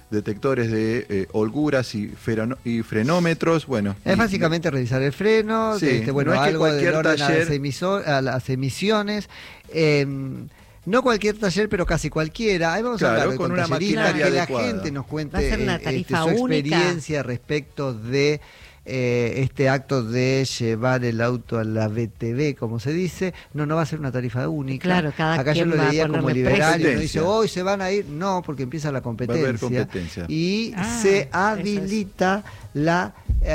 detectores de holguras y frenómetros. Bueno, es básicamente revisar el freno, sí, bueno, no es que algo cualquier del orden taller a las emisiones. No cualquier taller, pero casi cualquiera. Ahí vamos a claro, hablar con una tallerista, maquinaria que adecuada. la gente nos cuente Va a ser una tarifa su única. experiencia respecto de este acto de llevar el auto a la BTV, como se dice. No va a ser una tarifa única. Claro, cada Acá yo quien lo va a leía como ponerle liberal y uno precio. dice, hoy se van a ir. No, porque empieza la competencia. Va a haber competencia. Y se habilita la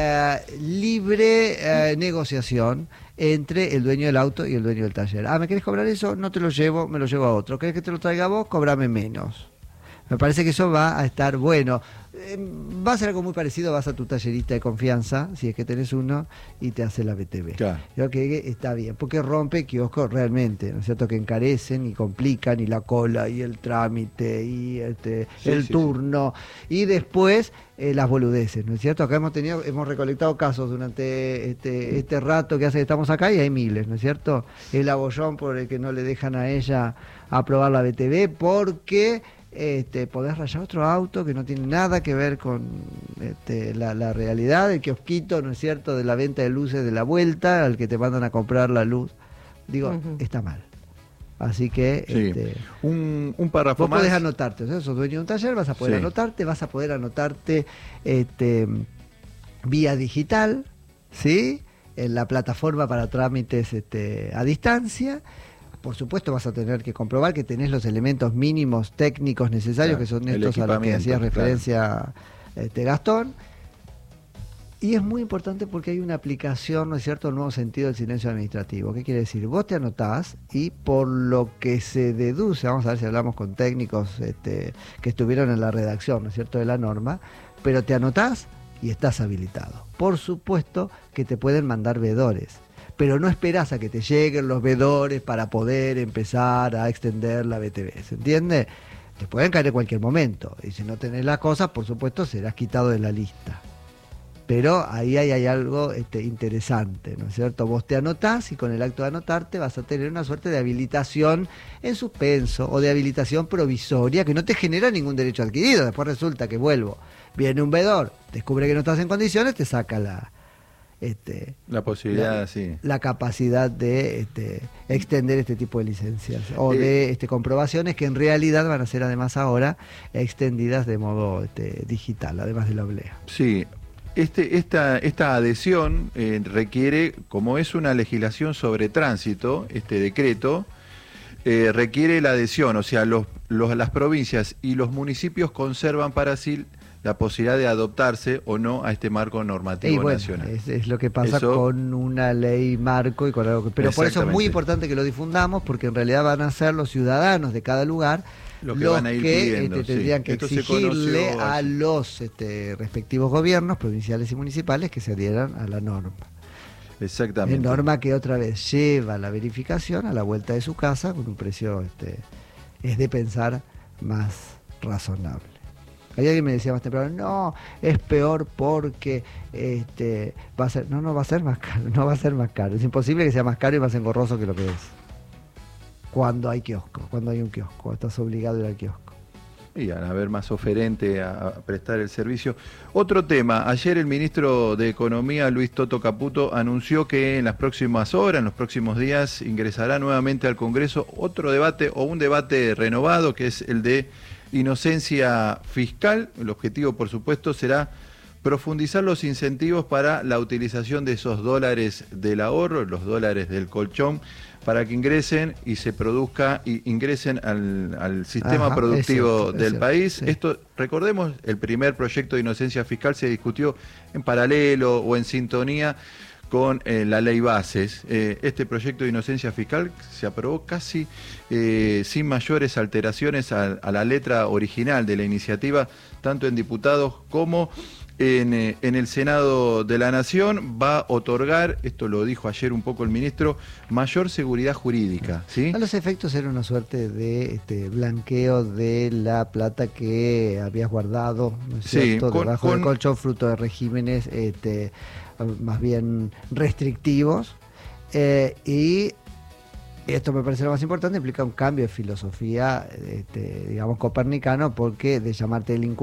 libre negociación entre el dueño del auto y el dueño del taller. ¿Me querés cobrar eso? No te lo llevo, me lo llevo a otro. ¿Querés que te lo traiga vos? Cobrame menos. Me parece que eso va a estar bueno. Va a ser algo muy parecido, vas a tu tallerista de confianza, si es que tenés uno, y te hace la BTV. Claro. Creo que está bien, porque rompe kioscos realmente, ¿no es cierto? Que encarecen y complican, y la cola, y el trámite, y el turno, y después las boludeces, ¿no es cierto? Acá hemos recolectado casos durante este rato que hace que estamos acá, y hay miles, ¿no es cierto? El abollón por el que no le dejan a ella aprobar la BTV, porque podés rayar otro auto que no tiene nada que ver con la realidad, el kiosquito, ¿no es cierto?, de la venta de luces de la vuelta, al que te mandan a comprar la luz. Digo, está mal. Así que un párrafo vos más. podés anotarte, o sea, sos dueño de un taller, vas a poder anotarte vía digital, ¿sí?, en la plataforma para trámites a distancia. Por supuesto vas a tener que comprobar que tenés los elementos mínimos técnicos necesarios, que son estos a los que hacías referencia, Gastón. Y es muy importante porque hay una aplicación, ¿no es cierto?, el nuevo sentido del silencio administrativo. ¿Qué quiere decir? Vos te anotás y por lo que se deduce, vamos a ver si hablamos con técnicos que estuvieron en la redacción, ¿no es cierto?, de la norma, pero te anotás y estás habilitado. Por supuesto que te pueden mandar veedores, pero no esperás a que te lleguen los veedores para poder empezar a extender la BTV, ¿se entiende? Te pueden caer en cualquier momento, y si no tenés las cosas, por supuesto, serás quitado de la lista. Pero ahí hay algo interesante, ¿no es cierto? Vos te anotás y con el acto de anotarte vas a tener una suerte de habilitación en suspenso o de habilitación provisoria que no te genera ningún derecho adquirido. Después resulta que viene un veedor, descubre que no estás en condiciones, te saca la posibilidad, la capacidad de extender este tipo de licencias o de comprobaciones que en realidad van a ser además ahora extendidas de modo digital, además de la oblea. Sí. Esta adhesión requiere, como es una legislación sobre tránsito, este decreto requiere la adhesión, o sea, las provincias y los municipios conservan para sí la posibilidad de adoptarse o no a este marco normativo nacional. Es lo que pasa con una ley marco y con algo pero por eso es muy importante que lo difundamos, porque en realidad van a ser los ciudadanos de cada lugar los que van a ir pidiendo, tendrían que exigirle a los respectivos gobiernos provinciales y municipales que se adhieran a la norma. Exactamente. Norma que otra vez lleva la verificación a la vuelta de su casa con un precio es de pensar más razonable. Hay alguien me decía más temprano, no, es peor porque va a ser, no va a ser más caro, no va a ser más caro. Es imposible que sea más caro y más engorroso que lo que es. Cuando hay kiosco, cuando hay un kiosco, estás obligado a ir al kiosco. Y a ver más oferente a prestar el servicio. Otro tema, ayer el ministro de Economía, Luis Toto Caputo, anunció que en las próximas horas, en los próximos días, ingresará nuevamente al Congreso otro debate o un debate renovado, que es el de inocencia fiscal. El objetivo, por supuesto, será profundizar los incentivos para la utilización de esos dólares del ahorro, los dólares del colchón, para que ingresen y se produzca y ingresen al sistema productivo del país. Sí. Esto, recordemos, el primer proyecto de inocencia fiscal se discutió en paralelo o en sintonía con la ley bases. Este proyecto de inocencia fiscal se aprobó casi sin mayores alteraciones a la letra original de la iniciativa, tanto en diputados como en el Senado de la Nación. Va a otorgar, esto lo dijo ayer un poco el ministro, mayor seguridad jurídica, ¿sí? A los efectos era una suerte de blanqueo de la plata que habías guardado, ¿no es cierto?, debajo del colchón, fruto de regímenes más bien restrictivos, y esto me parece lo más importante, implica un cambio de filosofía, digamos, copernicano, porque de llamarte delincuente